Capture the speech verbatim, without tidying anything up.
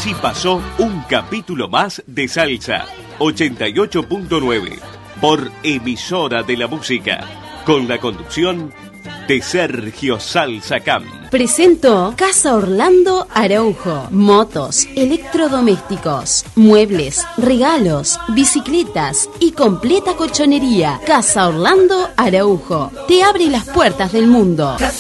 Así pasó un capítulo más de Salsa ochenta y ocho punto nueve por Emisora de la Música, con la conducción de Sergio Salsa Cam. Presento Casa Orlando Araujo. Motos, electrodomésticos, muebles, regalos, bicicletas y completa colchonería. Casa Orlando Araujo te abre las puertas del mundo.